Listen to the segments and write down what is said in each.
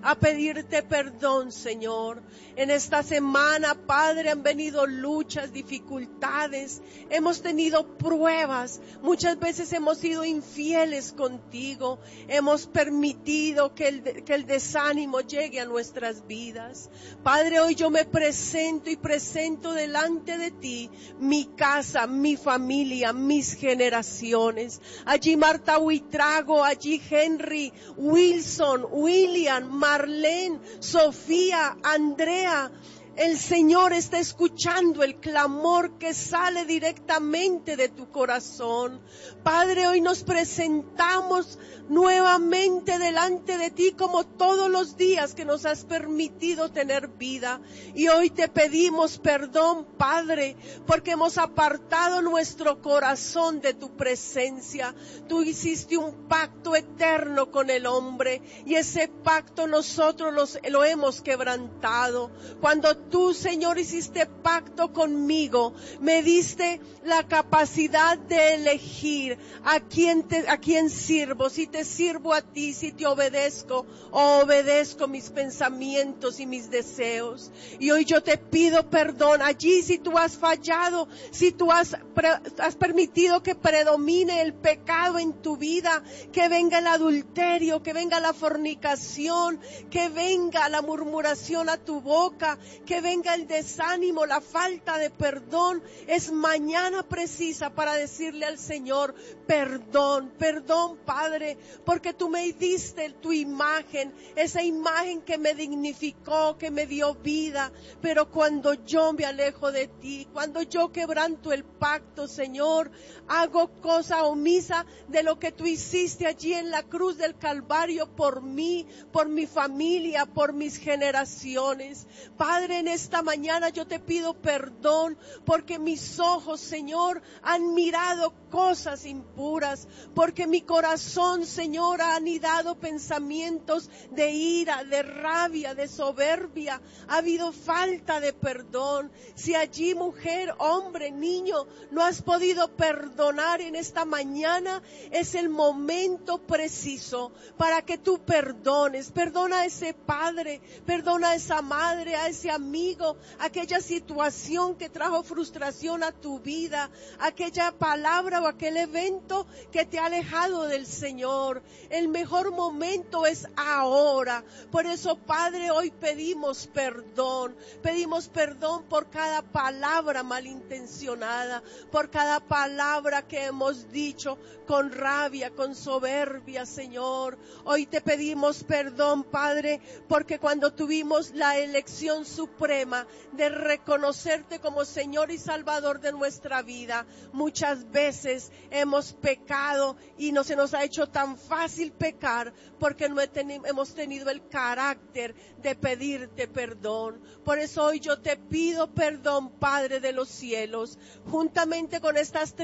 a pedirte perdón, Señor. En esta semana, Padre, han venido luchas, dificultades, hemos tenido pruebas, muchas veces hemos sido infieles contigo, hemos permitido que el desánimo llegue a nuestras vidas. Padre, hoy yo me presento y presento delante de ti mi casa, mi familia, mis generaciones. Allí Marta Huitrago, allí Henry, Wilson, William, Marlene, Sofía, Andrea. El Señor está escuchando el clamor que sale directamente de tu corazón. Padre, hoy nos presentamos nuevamente delante de ti como todos los días que nos has permitido tener vida. Y hoy te pedimos perdón, Padre, porque hemos apartado nuestro corazón de tu presencia. Tú hiciste un pacto eterno con el hombre y ese pacto nosotros lo hemos quebrantado. Cuando tú, Señor, hiciste pacto conmigo, me diste la capacidad de elegir a quién sirvo, si te sirvo a ti, si te obedezco o obedezco mis pensamientos y mis deseos. Y hoy yo te pido perdón allí si tú has fallado, si tú has permitido que predomine el pecado en tu vida, que venga el adulterio, que venga la fornicación, que venga la murmuración a tu boca, que venga el desánimo, la falta de perdón. Es mañana precisa para decirle al Señor, perdón, Padre, porque tú me diste tu imagen, esa imagen que me dignificó, que me dio vida, pero cuando yo me alejo de ti, cuando yo quebranto el pacto, Señor, hago cosa omisa de lo que tú hiciste allí en la cruz del Calvario por mí, por mi familia, por mis generaciones. Padre, en esta mañana yo te pido perdón porque mis ojos, Señor, han mirado cosas impuras, porque mi corazón, Señor, ha anidado pensamientos de ira, de rabia, de soberbia. Ha habido falta de perdón. Si allí, mujer, hombre, niño, no has podido perdonar en esta mañana, es el momento preciso para que tú perdones. Perdona a ese padre, perdona a esa madre, a ese amigo, aquella situación que trajo frustración a tu vida, aquella palabra o aquel evento que te ha alejado del Señor. El mejor momento es ahora. Por eso, Padre, hoy pedimos perdón por cada palabra malintencionada, por cada palabra que hemos dicho con rabia, con soberbia, Señor. Hoy te pedimos perdón, Padre, porque cuando tuvimos la elección suprema de reconocerte como Señor y Salvador de nuestra vida, muchas veces hemos pecado y no se nos ha hecho tan fácil pecar porque no hemos tenido el carácter de pedirte perdón. Por eso hoy yo te pido perdón, Padre de los cielos, juntamente con estas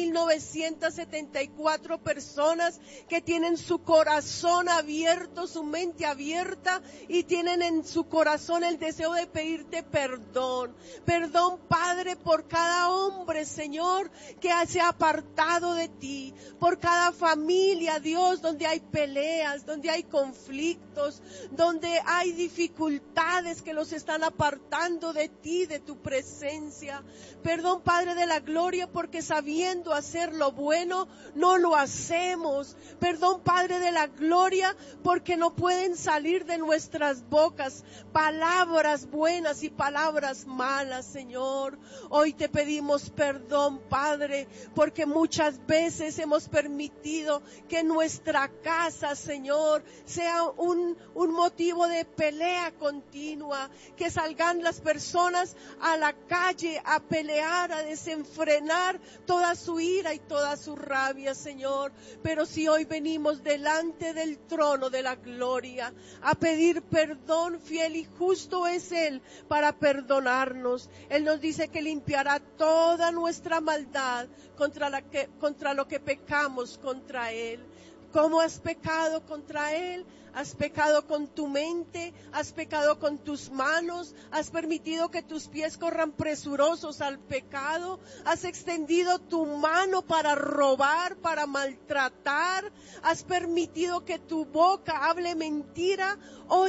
3,974 personas que tienen su corazón abierto, su mente abierta y tienen en su corazón el deseo de pedirte perdón. Perdón, Padre, por cada hombre, Señor, que se ha apartado de ti, por cada familia, Dios, donde hay peleas, donde hay conflictos, donde hay dificultades que los están apartando de ti, de tu presencia. Perdón, Padre de la gloria, porque sabiendo hacer lo bueno, no lo hacemos. Perdón, Padre de la gloria, porque no pueden salir de nuestras bocas palabras buenas y palabras malas, Señor. Hoy te pedimos perdón, Padre, porque muchas veces hemos permitido que nuestra casa, Señor, sea un motivo de pelea continua, que salgan las personas a la calle a pelear, a desenfrenar toda su ira y toda su rabia, Señor. Pero si hoy venimos delante del trono de la gloria a pedir perdón, fiel y justo es Él para perdonarnos. Él nos dice que limpiará toda nuestra maldad contra lo que pecamos contra Él. ¿Cómo has pecado contra Él? Has pecado con tu mente, has pecado con tus manos, has permitido que tus pies corran presurosos al pecado, has extendido tu mano para robar, para maltratar, has permitido que tu boca hable mentira. Hoy